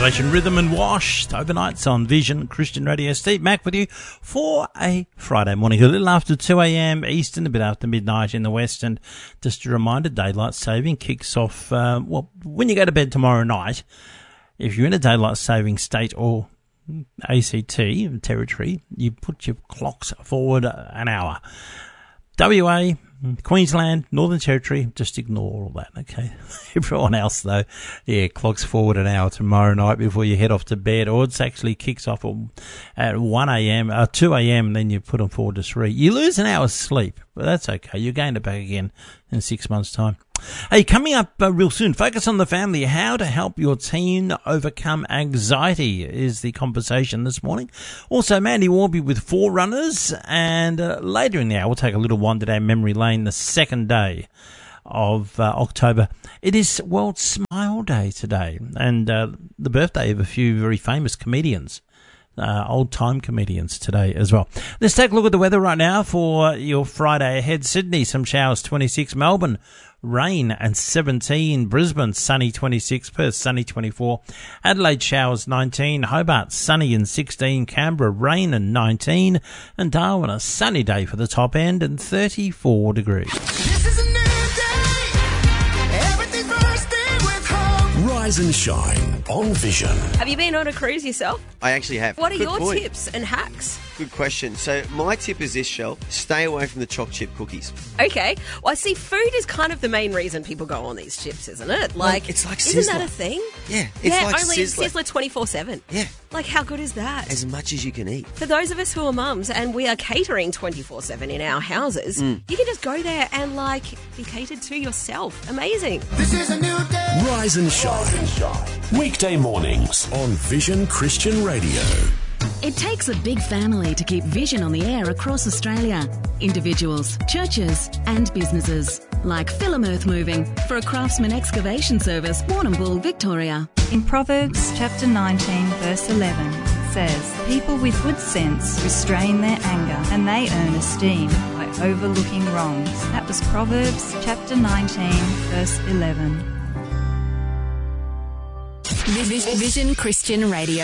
Elevation Rhythm and Wash overnights on Vision Christian Radio. Steve Mack with you for a Friday morning, a little after 2 a.m. Eastern, a bit after midnight in the West. And just a reminder, daylight saving kicks off, when you go to bed tomorrow night, if you're in a daylight saving state or ACT territory, you put your clocks forward an hour. WA, Queensland, Northern Territory, just ignore all that, okay? Everyone else, though, clocks forward an hour tomorrow night before you head off to bed, or it actually kicks off at 1 a.m., 2 a.m., and then you put them forward to 3. You lose an hour's sleep, but that's okay. You gain it back again in 6 months' time. Hey, coming up real soon, Focus on the Family. How to help your teen overcome anxiety is the conversation this morning. Also, Mandy Warby with Forerunners. And later in the hour, we'll take a little wander down memory lane, the second day of October. It is World Smile Day today, and the birthday of a few very famous comedians. Old-time comedians today as well. Let's take a look at the weather right now for your Friday ahead. Sydney, some showers, 26. Melbourne, rain and 17. Brisbane, sunny, 26. Perth, sunny, 24. Adelaide, showers, 19. Hobart, sunny and 16. Canberra, rain and 19. And Darwin, a sunny day for the top end and 34 degrees. This is a new day. Everything's bursting with hope. Rise and shine on Vision. Have you been on a cruise yourself? I actually have. What are Good your point. tips and hacks? Good question. So my tip is this, Shell. Stay away from the choc chip cookies. Okay. Well, I see food is kind of the main reason people go on these chips, isn't it? Like, it's like isn't Sizzler. that a thing? Yeah, it's like only Sizzler. Sizzler 24/7. Yeah. Like, how good is that? As much as you can eat. For those of us who are mums and we are catering 24/7 in our houses, you can just go there and, like, be catered to yourself. Amazing. This is a new day. Rise and shine. Weekday mornings on Vision Christian Radio. It takes a big family to keep Vision on the air across Australia. Individuals, churches and businesses. Like Philomearth Moving for a Craftsman excavation service, Warrnambool, Victoria. In Proverbs chapter 19 verse 11 it says, "People with good sense restrain their anger and they earn esteem by overlooking wrongs." That was Proverbs chapter 19 verse 11. Vision Christian Radio.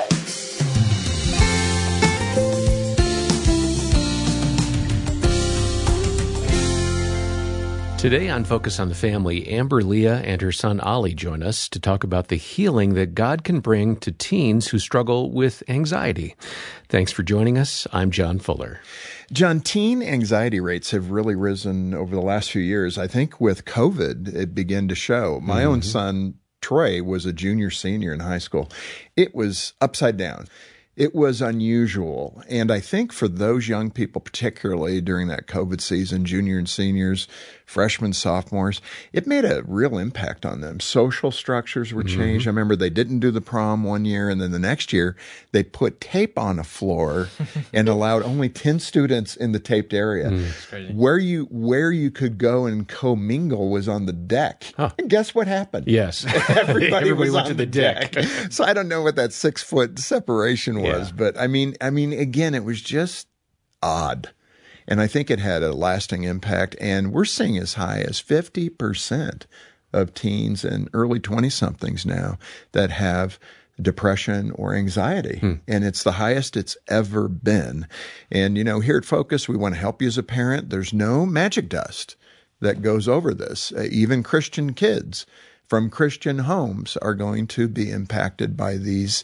Today on Focus on the Family, Amber Leah and her son Ollie join us to talk about the healing that God can bring to teens who struggle with anxiety. Thanks for joining us. I'm John Fuller. John, teen anxiety rates have really risen over the last few years. I think with COVID, it began to show. My own son, Troy, was a junior, senior in high school. It was upside down. It was unusual. And I think for those young people, particularly during that COVID season, junior and seniors, freshmen, sophomores, it made a real impact on them. Social structures were changed. I remember they didn't do the prom one year, and then the next year they put tape on a floor and allowed only 10 students in the taped area. Where you could go and commingle was on the deck. Huh. And guess what happened? Yes. Everybody was went on to the the deck. So I don't know what that 6-foot separation was, but I mean, again, it was just odd. And I think it had a lasting impact. And we're seeing as high as 50% of teens and early 20-somethings now that have depression or anxiety. And it's the highest it's ever been. And, you know, here at Focus, we want to help you as a parent. There's no magic dust that goes over this. Even Christian kids from Christian homes are going to be impacted by these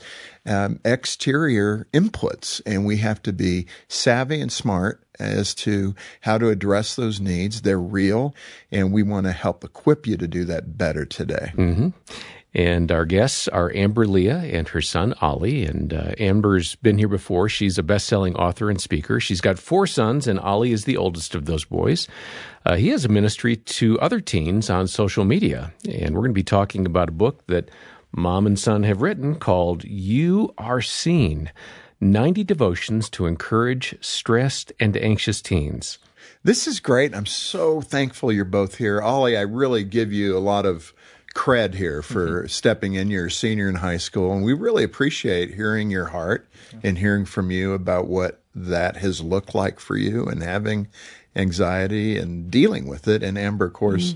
exterior inputs. And we have to be savvy and smart as to how to address those needs. They're real, and we want to help equip you to do that better today. And our guests are Amber Leah and her son, Ollie. And Amber's been here before. She's a best-selling author and speaker. She's got 4 sons, and Ollie is the oldest of those boys. He has a ministry to other teens on social media. And we're going to be talking about a book that mom and son have written called You Are Seen, 90 Devotions to Encourage Stressed and Anxious Teens. This is great. I'm so thankful you're both here. Ollie, I really give you a lot of cred here for stepping in. You're a senior in high school, and we really appreciate hearing your heart and hearing from you about what that has looked like for you and having anxiety and dealing with it. And Amber, of course,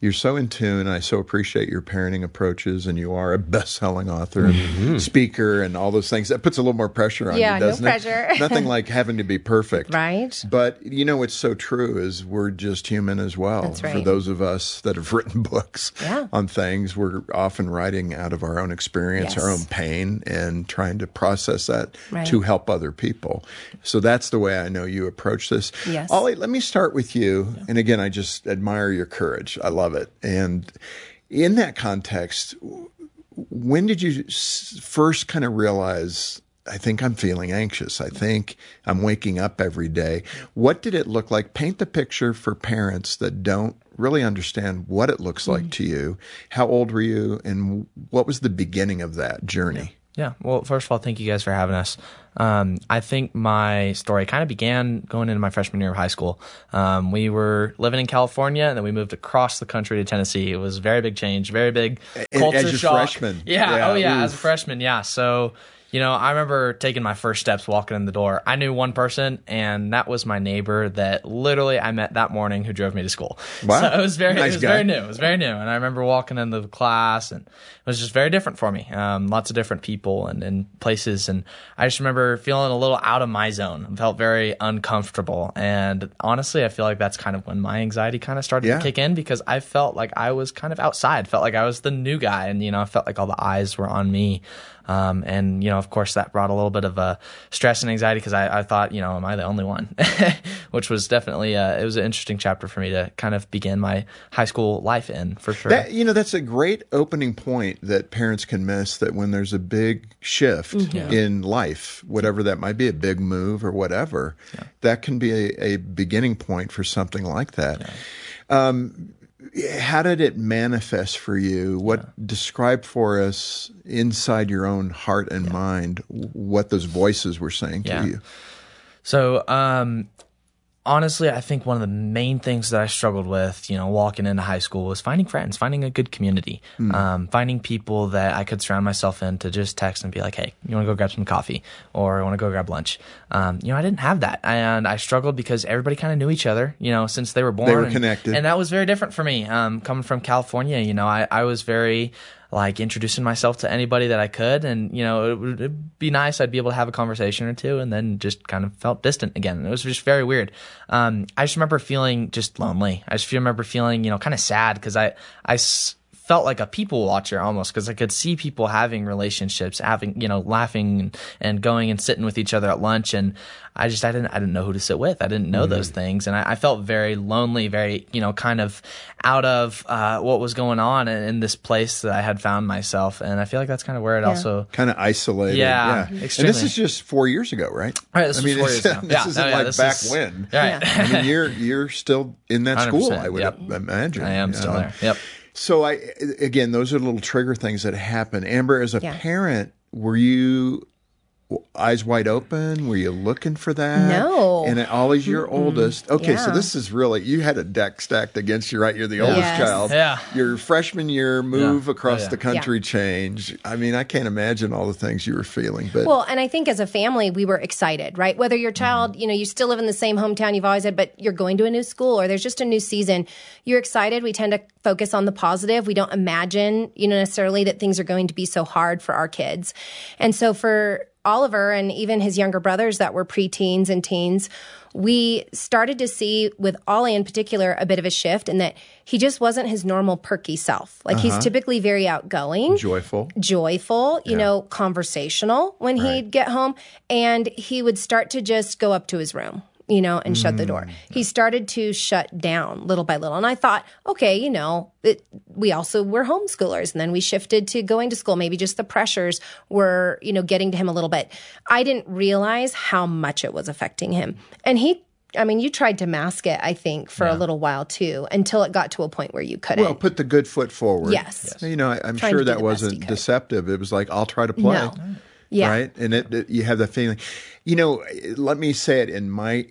You're so in tune. I so appreciate your parenting approaches, and you are a best-selling author and speaker and all those things. That puts a little more pressure on you, doesn't no pressure. it? Nothing like having to be perfect. Right. But, what's so true is we're just human as well. That's right. For those of us that have written books Yeah. on things, we're often writing out of our own experience, Yes. our own pain, and trying to process that Right. to help other people. So that's the way I know you approach this. Yes. Ollie, let me start with you. And again, I just admire your courage. I love it. And in that context, when did you first kind of realize, I think I'm feeling anxious. I think I'm waking up every day. What did it look like? Paint the picture for parents that don't really understand what it looks like to you. How old were you? And what was the beginning of that journey? Yeah. Well, first of all, thank you guys for having us. I think my story kind of began going into my freshman year of high school. We were living in California, and then we moved across the country to Tennessee. It was a very big change, very big culture as a shock. freshman. Yeah. Oh, yeah. Oof. As a freshman. Yeah. So, I remember taking my first steps walking in the door. I knew one person, and that was my neighbor that literally I met that morning who drove me to school. Wow. So it was very Nice guy. very new. It was very new. And I remember walking into the class, and it was just very different for me. Lots of different people and places. And I just remember feeling a little out of my zone. I felt very uncomfortable. And honestly, I feel like that's kind of when my anxiety kind of started to kick in, because I felt like I was kind of outside, felt like I was the new guy. And, I felt like all the eyes were on me. And, of course, that brought a little bit of stress and anxiety, because I thought, am I the only one? Which was definitely, it was an interesting chapter for me to kind of begin my high school life in, for sure. That's a great opening point that parents can miss, that when there's a big shift in life, whatever that might be, a big move or whatever, that can be a beginning point for something like that. How did it manifest for you? Describe for us inside your own heart and mind what those voices were saying to you? So, honestly, I think one of the main things that I struggled with, walking into high school, was finding friends, finding a good community, finding people that I could surround myself in to just text and be like, hey, you want to go grab some coffee, or I want to go grab lunch. I didn't have that. And I struggled because everybody kind of knew each other, since they were born. They were connected. And that was very different for me. Coming from California, I was very introducing myself to anybody that I could, and it'd be nice. I'd be able to have a conversation or two, and then just kind of felt distant again. And it was just very weird. I just remember feeling just lonely. I just remember feeling kind of sad, because I felt like a people watcher almost, because I could see people having relationships, having laughing and going and sitting with each other at lunch, and I didn't know who to sit with. I didn't know those things, and I felt very lonely, very kind of out of what was going on in this place that I had found myself. And I feel like that's kind of where it also kind of isolated. Yeah. And this is just 4 years ago, right? Right. This was 4 years ago. This isn't back when. Right. I mean, you're still in that school, I would imagine. I am still there. Yep. So again, those are little trigger things that happen. Amber, as a parent, were you eyes wide open? Were you looking for that? No. And Ollie's your oldest. Okay, so this is really, you had a deck stacked against you, right? You're the oldest child. Yeah. Your freshman year move across the country change. I mean, I can't imagine all the things you were feeling. But well, and I think as a family, we were excited, right? Whether your child, you still live in the same hometown you've always had, but you're going to a new school or there's just a new season, you're excited. We tend to focus on the positive. We don't imagine, necessarily that things are going to be so hard for our kids. And so for Oliver and even his younger brothers that were preteens and teens, we started to see with Ollie in particular a bit of a shift in that he just wasn't his normal perky self. Like he's typically very outgoing, joyful, conversational when he'd get home, and he would start to just go up to his room, and shut the door. He started to shut down little by little. And I thought, okay, we also were homeschoolers, and then we shifted to going to school. Maybe just the pressures were, getting to him a little bit. I didn't realize how much it was affecting him. And you tried to mask it, I think, for a little while too, until it got to a point where you couldn't. Well, put the good foot forward. Yes. I'm sure that wasn't deceptive. It was like, I'll try to play. No. Yeah. Right? And you have that feeling. Let me say it in my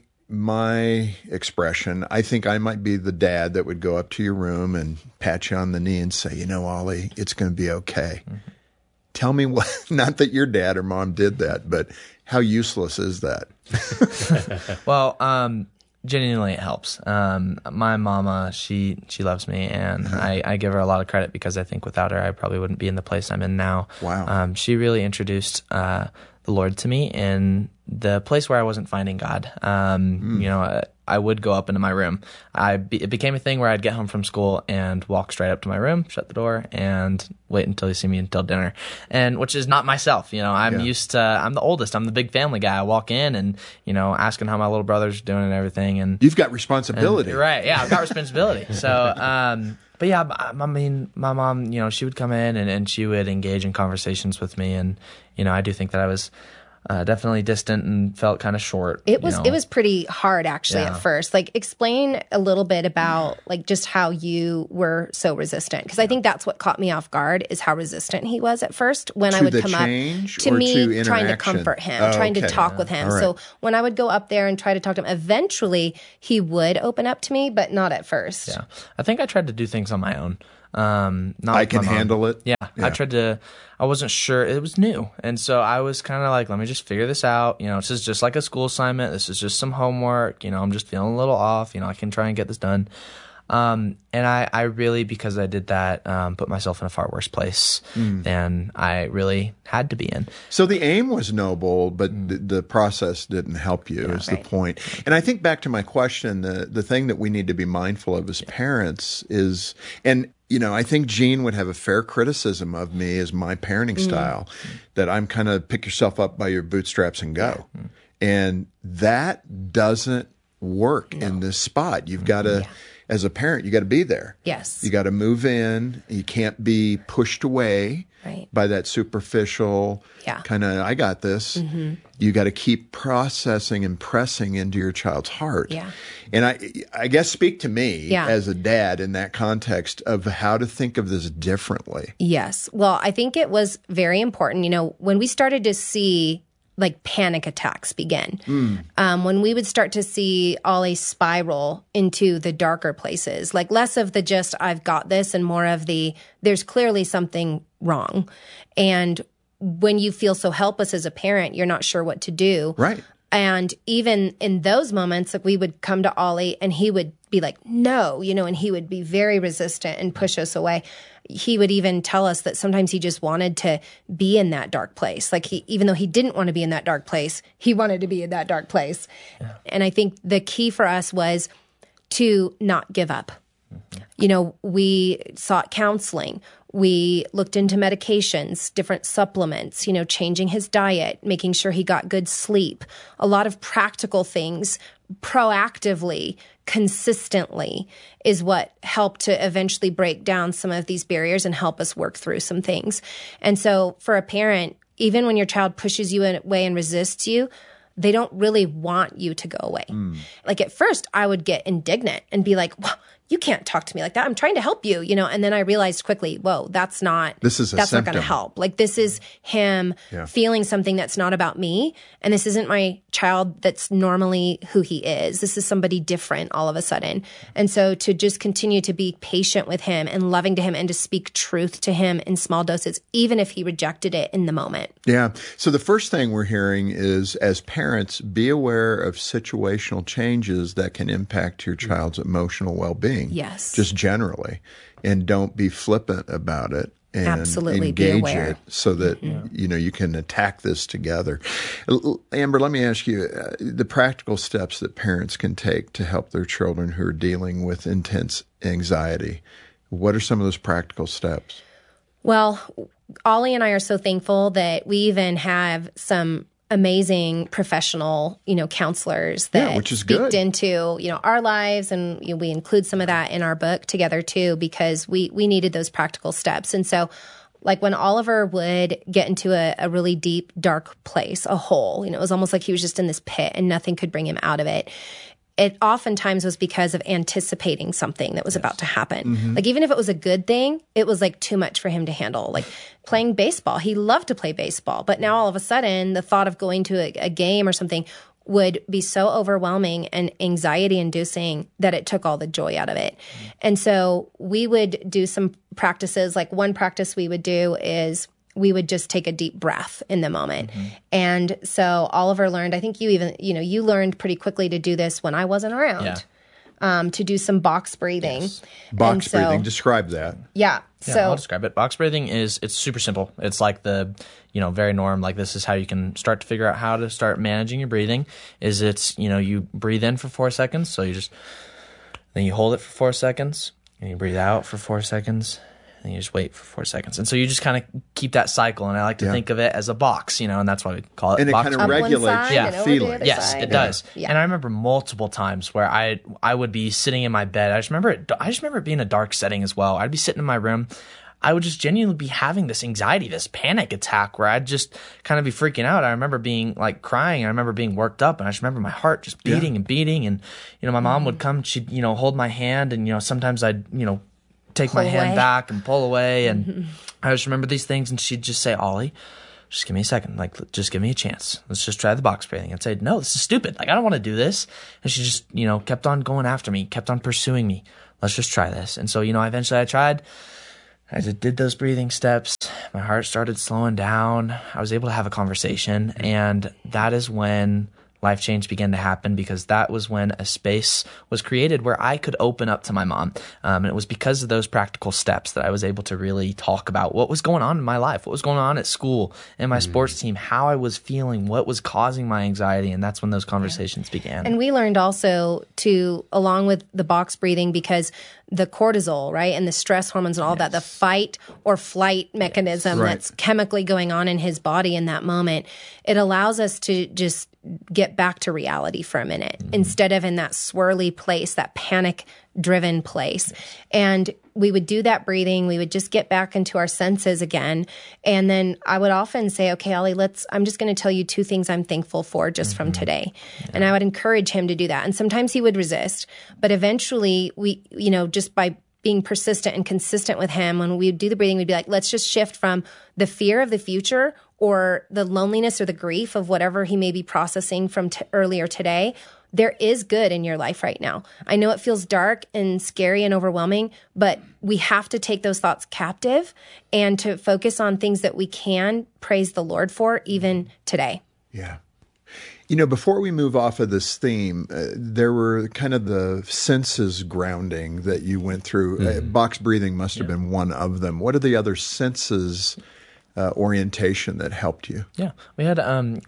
expression. I think I might be the dad that would go up to your room and pat you on the knee and say, Ollie, it's going to be okay. Mm-hmm. Tell me what, not that your dad or mom did that, but how useless is that? Well, genuinely it helps. My mama, she loves me, and I give her a lot of credit because I think without her, I probably wouldn't be in the place I'm in now. Wow. She really introduced the Lord to me in the place where I wasn't finding God. You know, I would go up into my room. It became a thing where I'd get home from school and walk straight up to my room, shut the door, and wait until you see me until dinner. And which is not myself. You know, I'm used to, I'm the oldest. I'm the big family guy. I walk in and, you know, asking how my little brother's doing and everything. And you've got responsibility. Right. Yeah, I've got responsibility. So, but yeah, I mean, my mom, you know, she would come in and she would engage in conversations with me. And, you know, I do think that I was definitely distant and felt kind of short. It was pretty hard actually at first. Like, explain a little bit about like just how you were so resistant, because I think that's what caught me off guard is how resistant he was at first when I would come up to me trying to comfort him, trying to talk with him. Right. So when I would go up there and try to talk to him, eventually he would open up to me, but not at first. Yeah, I think I tried to do things on my own. I can handle it. Yeah. I wasn't sure. It was new. And so I was kind of like, let me just figure this out. You know, this is just like a school assignment. This is just some homework. You know, I'm just feeling a little off. You know, I can try and get this done. And I really, because I did that, put myself in a far worse place than I really had to be in. So the aim was noble, but the process didn't help you is the point. And I think back to my question, the thing that we need to be mindful of as parents is, and you know, I think Gene would have a fair criticism of me as my parenting style, that I'm kind of pick yourself up by your bootstraps and go. And that doesn't work in this spot. You've got to, as a parent, you got to be there. Yes. You got to move in. You can't be pushed away by that superficial kind of, I got this. You got to keep processing and pressing into your child's heart. Yeah. And I guess speak to me as a dad in that context of how to think of this differently. Yes. Well, I think it was very important. You know, when we started to see like panic attacks begin, when we would start to see Ollie spiral into the darker places, like less of the just I've got this and more of the there's clearly something wrong. And when you feel so helpless as a parent, you're not sure what to do. Right. And even in those moments, like we would come to Ollie and he would be like, no, you know, and he would be very resistant and push us away. He would even tell us that sometimes he just wanted to be in that dark place. Like even though he didn't want to be in that dark place, he wanted to be in that dark place. Yeah. And I think the key for us was to not give up. You know, we sought counseling. We looked into medications, different supplements, you know, changing his diet, making sure he got good sleep, a lot of practical things proactively, consistently is what helped to eventually break down some of these barriers and help us work through some things. And so for a parent, even when your child pushes you away and resists you, they don't really want you to go away. Like at first I would get indignant and be like, well, you can't talk to me like that. I'm trying to help you, you know? And then I realized quickly, whoa, that's not going to help. Like this is him feeling something that's not about me. And this isn't my child that's normally who he is. This is somebody different all of a sudden. And so to just continue to be patient with him and loving to him and to speak truth to him in small doses, even if he rejected it in the moment. Yeah. So the first thing we're hearing is, as parents, be aware of situational changes that can impact your child's emotional well-being. Yes. Just generally. And don't be flippant about it. And absolutely engage it so that, you know, you can attack this together. Amber, let me ask you the practical steps that parents can take to help their children who are dealing with intense anxiety. What are some of those practical steps? Well, Ollie and I are so thankful that we even have some amazing professional, you know, counselors that which is speak good. into, you know, our lives. And you know, we include some of that in our book together too, because we needed those practical steps. And so like when Oliver would get into a really deep, dark place, a hole, you know, it was almost like he was just in this pit and nothing could bring him out of it. It oftentimes was because of anticipating something that was about to happen. Like even if it was a good thing, it was like too much for him to handle. Like playing baseball, he loved to play baseball, but now all of a sudden the thought of going to a game or something would be so overwhelming and anxiety inducing that it took all the joy out of it. And so we would do some practices. Like one practice we would do is we would just take a deep breath in the moment. And so Oliver learned, I think you learned pretty quickly to do this when I wasn't around, to do some box breathing. Box breathing, describe that. Yeah. Yeah, So I'll describe it. Box breathing it's super simple. It's like the, very norm. Like this is how you can start to figure out how to start managing your breathing. You breathe in for 4 seconds. So then you hold it for 4 seconds and you breathe out for 4 seconds. And you just wait for 4 seconds. And so you just kind of keep that cycle. And I like to think of it as a box, and that's why we call it And box. it kind of regulates your feeling. Yes, it does. Yeah. And I remember multiple times where I would be sitting in my bed. I just remember it being a dark setting as well. I'd be sitting in my room. I would just genuinely be having this anxiety, this panic attack where I'd just kind of be freaking out. I remember being like crying. I remember being worked up, and I just remember my heart just beating and beating. And, my mom would come, she'd, hold my hand, and, sometimes I'd, take my hand back and pull away. And I just remember these things, and she'd just say, Ollie, just give me a second. Like, just give me a chance. Let's just try the box breathing. I'd say, no, this is stupid. Like, I don't want to do this. And she just, kept on going after me, kept on pursuing me. Let's just try this. And so, eventually I tried. I just did those breathing steps. My heart started slowing down. I was able to have a conversation. And that is when life change began to happen, because that was when a space was created where I could open up to my mom. And it was because of those practical steps that I was able to really talk about what was going on in my life, what was going on at school, in my sports team, how I was feeling, what was causing my anxiety. And that's when those conversations began. And we learned also to, along with the box breathing, because the cortisol, right, and the stress hormones and all that, the fight or flight mechanism that's chemically going on in his body in that moment, it allows us to just get back to reality for a minute instead of in that swirly place, that panic-driven place. And we would do that breathing. We would just get back into our senses again. And then I would often say, okay, Ollie, I'm just going to tell you 2 things I'm thankful for just from today. And I would encourage him to do that. And sometimes he would resist, but eventually we, just by being persistent and consistent with him, when we would do the breathing, we'd be like, let's just shift from the fear of the future or the loneliness or the grief of whatever he may be processing from earlier today. There is good in your life right now. I know it feels dark and scary and overwhelming, but we have to take those thoughts captive and to focus on things that we can praise the Lord for even today. Yeah. Before we move off of this theme, there were kind of the senses grounding that you went through. Box breathing must have been one of them. What are the other senses orientation that helped you? Yeah, we had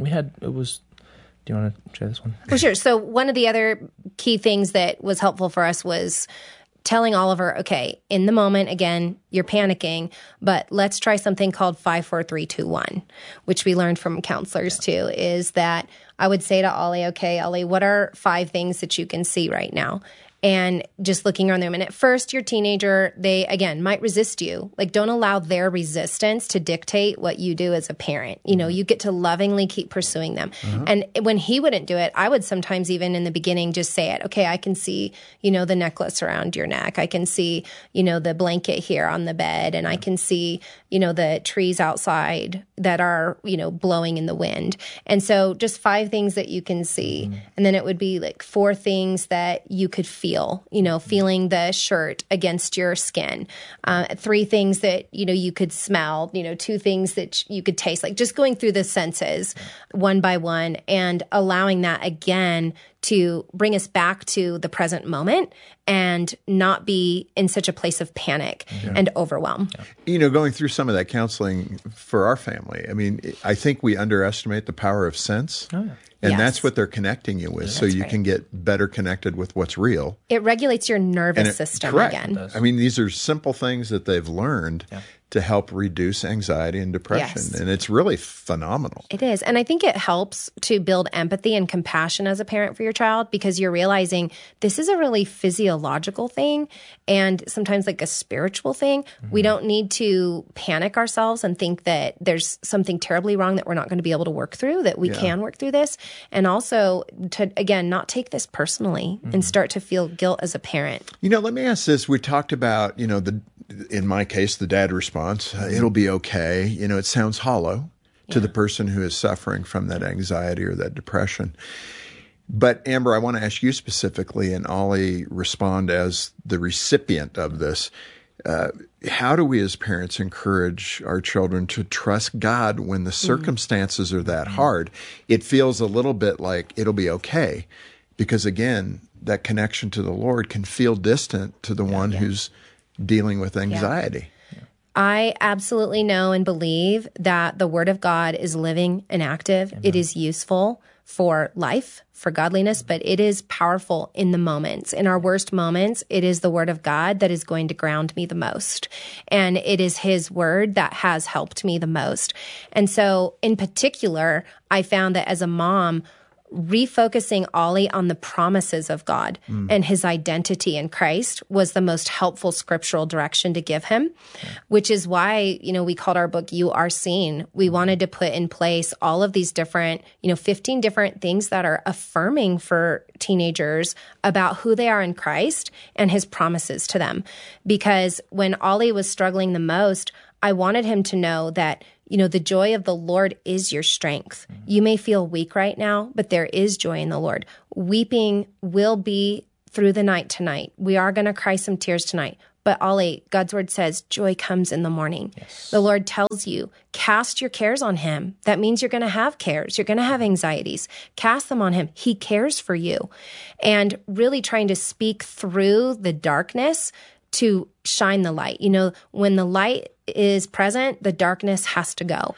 it was. Do you want to share this one? Well, sure. So one of the other key things that was helpful for us was telling Oliver, okay, in the moment, again, you're panicking, but let's try something called 5, 4, 3, 2, 1, which we learned from counselors too, is that I would say to Ollie, okay, Ollie, what are 5 things that you can see right now? And just looking around the room. And at first, your teenager, they, again, might resist you. Like, don't allow their resistance to dictate what you do as a parent. You get to lovingly keep pursuing them. And when he wouldn't do it, I would sometimes even in the beginning just say it. Okay, I can see, the necklace around your neck. I can see, the blanket here on the bed. And I can see, the trees outside that are, blowing in the wind. And so just 5 things that you can see. And then it would be like 4 things that you could feel. Feeling the shirt against your skin. 3 things that, you could smell, 2 things that you could taste, like just going through the senses one by one and allowing that again to bring us back to the present moment and not be in such a place of panic and overwhelm. Going through some of that counseling for our family, I think we underestimate the power of sense. Oh, yeah. And that's what they're connecting you with, so you can get better connected with what's real. It regulates your nervous system again. These are simple things that they've learned to help reduce anxiety and depression. Yes. And it's really phenomenal. It is. And I think it helps to build empathy and compassion as a parent for your child, because you're realizing this is a really physiological thing and sometimes like a spiritual thing. We don't need to panic ourselves and think that there's something terribly wrong that we're not going to be able to work through, that we can work through this. And also to, again, not take this personally and start to feel guilt as a parent. Let me ask this. We talked about, in my case, the dad response, it'll be okay. It sounds hollow to the person who is suffering from that anxiety or that depression. But Amber, I want to ask you specifically, and Ollie respond as the recipient of this. how do we as parents encourage our children to trust God when the circumstances are that hard? It feels a little bit like it'll be okay because, again, that connection to the Lord can feel distant to the one who's dealing with anxiety. I absolutely know and believe that the Word of God is living and active. Amen. It is useful for life, for godliness, but it is powerful in the moments. In our worst moments, it is the Word of God that is going to ground me the most. And it is His Word that has helped me the most. And so in particular, I found that as a mom, refocusing Ollie on the promises of God and his identity in Christ was the most helpful scriptural direction to give him, which is why, we called our book, You Are Seen. We wanted to put in place all of these different, 15 different things that are affirming for teenagers about who they are in Christ and his promises to them. Because when Ollie was struggling the most, I wanted him to know that the joy of the Lord is your strength. You may feel weak right now, but there is joy in the Lord. Weeping will be through the night tonight. We are going to cry some tears tonight. But Ollie, God's word says joy comes in the morning. Yes. The Lord tells you, cast your cares on him. That means you're going to have cares. You're going to have anxieties. Cast them on him. He cares for you. And really trying to speak through the darkness to shine the light. When the light is present, the darkness has to go.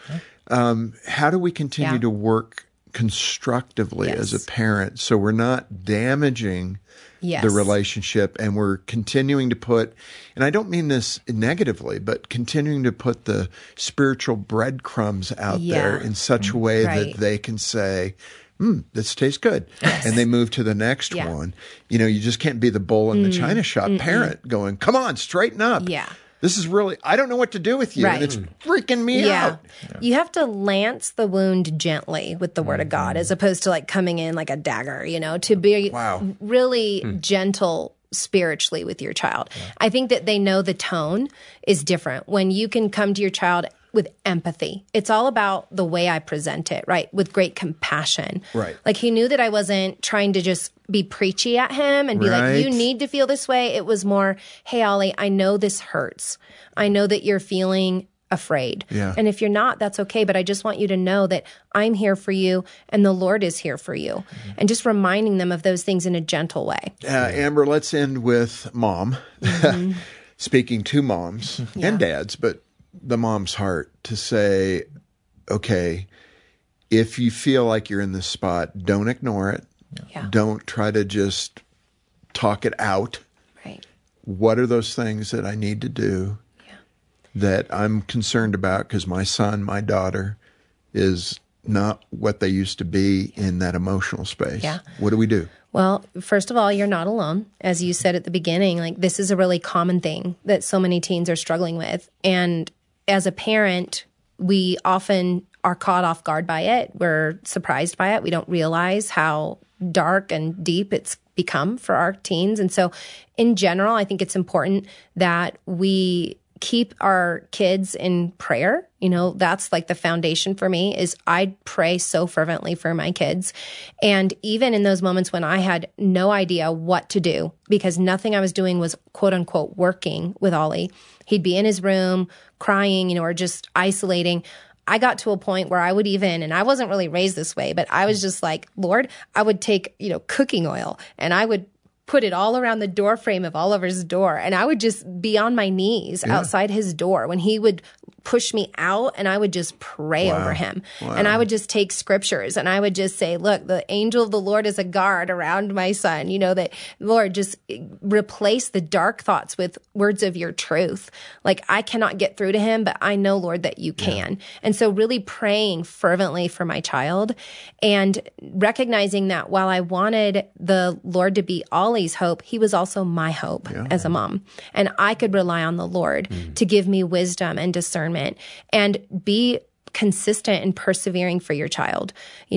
How do we continue to work constructively as a parent so we're not damaging the relationship and we're continuing to put, and I don't mean this negatively, but continuing to put the spiritual breadcrumbs out there in such a way that they can say, this tastes good. Yes. And they move to the next one. You just can't be the bull in the china shop parent going, come on, straighten up. Yeah. This is really, I don't know what to do with you. Right. And it's freaking me out. You have to lance the wound gently with the word of God as opposed to coming in like a dagger, to be really gentle spiritually with your child. Yeah. I think that they know the tone is different when you can come to your child with empathy. It's all about the way I present it, right? With great compassion. Right. He knew that I wasn't trying to just be preachy at him and be like, you need to feel this way. It was more, hey, Ollie, I know this hurts. I know that you're feeling afraid. Yeah. And if you're not, that's okay. But I just want you to know that I'm here for you and the Lord is here for you. And just reminding them of those things in a gentle way. Amber, let's end with mom. Speaking to moms and dads, but the mom's heart to say, okay, if you feel like you're in this spot, don't ignore it. Yeah. Don't try to just talk it out. Right. What are those things that I need to do that I'm concerned about because my son, my daughter is not what they used to be in that emotional space? Yeah. What do we do? Well, first of all, you're not alone. As you said at the beginning, this is a really common thing that so many teens are struggling with. And as a parent, we often are caught off guard by it. We're surprised by it. We don't realize how dark and deep it's become for our teens. And so in general, I think it's important that we keep our kids in prayer. That's the foundation for me is I pray so fervently for my kids. And even in those moments when I had no idea what to do because nothing I was doing was quote unquote working with Ollie, he'd be in his room crying, or just isolating. I got to a point where I would even, and I wasn't really raised this way, but I was just like, Lord, I would take, cooking oil and I would put it all around the door frame of Oliver's door. And I would just be on my knees outside his door when he would push me out and I would just pray over him. And I would just take scriptures and I would just say, look, the angel of the Lord is a guard around my son. That Lord, just replace the dark thoughts with words of your truth. I cannot get through to him, but I know, Lord, that you can. And so really praying fervently for my child and recognizing that while I wanted the Lord to be Ollie's hope, he was also my hope as a mom. And I could rely on the Lord to give me wisdom and discernment and be consistent and persevering for your child.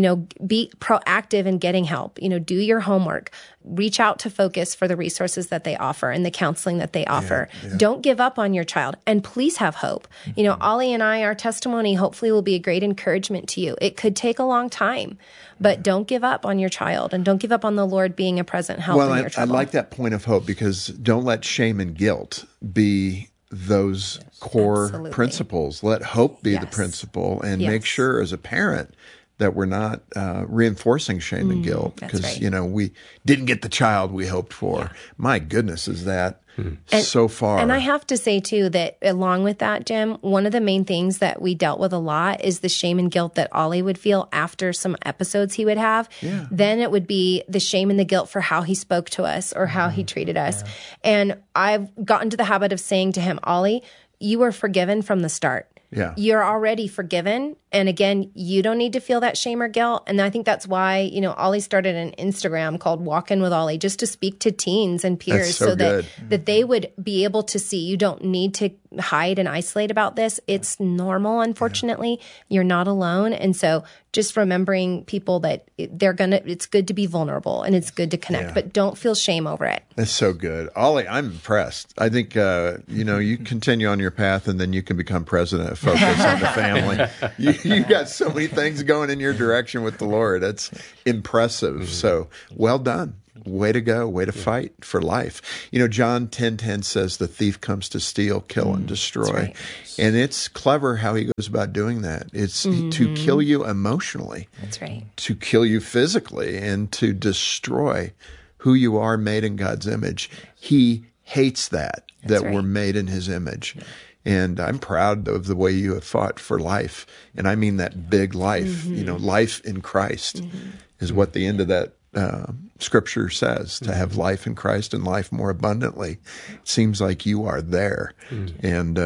Be proactive in getting help. Do your homework. Reach out to Focus for the resources that they offer and the counseling that they offer. Don't give up on your child, and please have hope. Ollie and I, our testimony hopefully will be a great encouragement to you. It could take a long time, but don't give up on your child, and don't give up on the Lord being a present help in your trouble. I like that point of hope, because don't let shame and guilt be those core principles. Let hope be the principle, and make sure as a parent that we're not reinforcing shame and guilt, because we didn't get the child we hoped for. My goodness, is that so far. And I have to say too that along with that, Jim, one of the main things that we dealt with a lot is the shame and guilt that Ollie would feel after some episodes he would have. Then it would be the shame and the guilt for how he spoke to us or how he treated us. And I've gotten to the habit of saying to him, Ollie, you were forgiven from the start. You're already forgiven. And again, you don't need to feel that shame or guilt. And I think that's why, Ollie started an Instagram called Walkin' with Ollie, just to speak to teens and peers so that they would be able to see you don't need to hide and isolate about this. It's normal, unfortunately. You're not alone. And so just remembering people that it's good to be vulnerable and it's good to connect, but don't feel shame over it. That's so good. Ollie, I'm impressed. I think, you continue on your path, and then you can become president of Focus on the Family. You got so many things going in your direction with the Lord. That's impressive. So well done. Way to go. Way to fight for life. John 10:10 says the thief comes to steal, kill, and destroy. Right. And it's clever how he goes about doing that. It's to kill you emotionally. That's right. To kill you physically, and to destroy who you are, made in God's image. He hates that we're made in his image. And I'm proud of the way you have fought for life. And I mean that big life, life in Christ is what the end of that scripture says, to have life in Christ and life more abundantly. It seems like you are there. And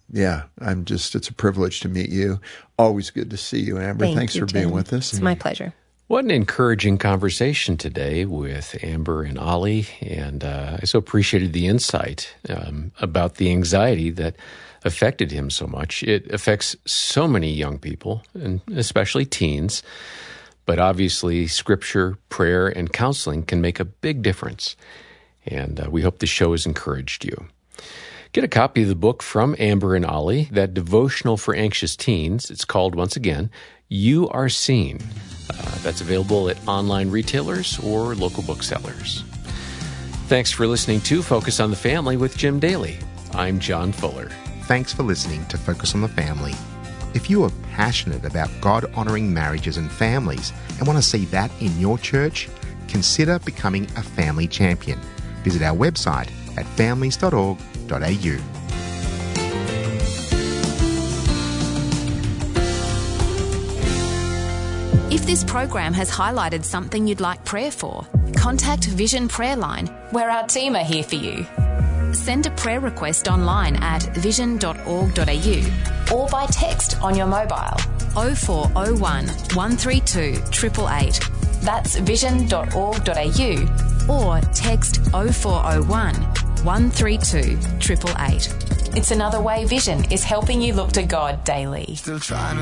it's a privilege to meet you. Always good to see you, Amber. Thanks for being with us. It's my pleasure. What an encouraging conversation today with Amber and Ollie. And I so appreciated the insight about the anxiety that affected him so much. It affects so many young people, and especially teens. But obviously, scripture, prayer, and counseling can make a big difference. And we hope the show has encouraged you. Get a copy of the book from Amber and Ollie, that devotional for anxious teens. It's called, once again, You Are Seen. That's available at online retailers or local booksellers. Thanks for listening to Focus on the Family with Jim Daly. I'm John Fuller. Thanks for listening to Focus on the Family. If you are passionate about God-honoring marriages and families and want to see that in your church, consider becoming a family champion. Visit our website at families.org.au. If this program has highlighted something you'd like prayer for, contact Vision Prayer Line, where our team are here for you. Send a prayer request online at vision.org.au or by text on your mobile 0401 132 888. That's vision.org.au or text 0401 132 888. It's another way Vision is helping you look to God daily. Still trying to